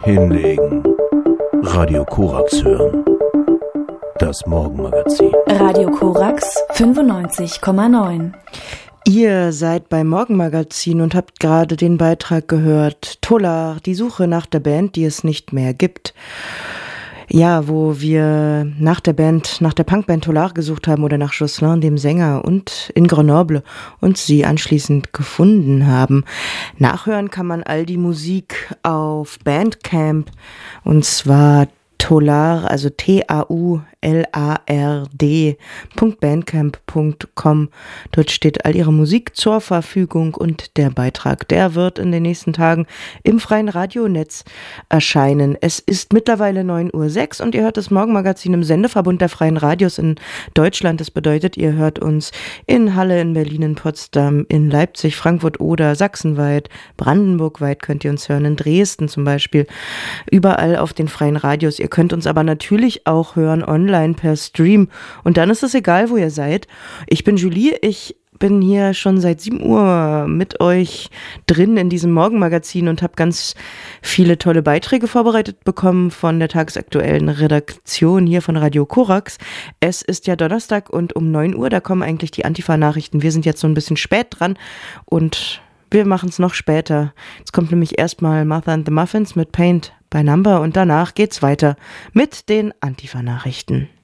Hinlegen. Radio Korax hören. Das Morgenmagazin. Radio Korax 95,9. Ihr seid beim Morgenmagazin und habt gerade den Beitrag gehört. Tolar, die Suche nach der Band, die es nicht mehr gibt. Ja, wo wir nach der Punkband Tolar gesucht haben oder nach Jocelyn, dem Sänger, und in Grenoble und sie anschließend gefunden haben. Nachhören kann man all die Musik auf Bandcamp, und zwar Tolar, also TAULARD.bandcamp.com. Dort steht all ihre Musik zur Verfügung und der Beitrag, der wird in den nächsten Tagen im freien Radionetz erscheinen. Es ist mittlerweile 9:06 Uhr und ihr hört das Morgenmagazin im Sendeverbund der Freien Radios in Deutschland. Das bedeutet, ihr hört uns in Halle, in Berlin, in Potsdam, in Leipzig, Frankfurt oder Sachsenweit, Brandenburgweit könnt ihr uns hören, in Dresden zum Beispiel, überall auf den freien Radios. Ihr könnt uns aber natürlich auch hören online per Stream. Und dann ist es egal, wo ihr seid. Ich bin Julie, ich bin hier schon seit 7 Uhr mit euch drin in diesem Morgenmagazin und habe ganz viele tolle Beiträge vorbereitet bekommen von der tagesaktuellen Redaktion hier von Radio Korax. Es ist ja Donnerstag und um 9 Uhr, da kommen eigentlich die Antifa-Nachrichten. Wir sind jetzt so ein bisschen spät dran und wir machen es noch später. Jetzt kommt nämlich erstmal Martha and the Muffins mit Paint by Number und danach geht's weiter mit den Antifa-Nachrichten.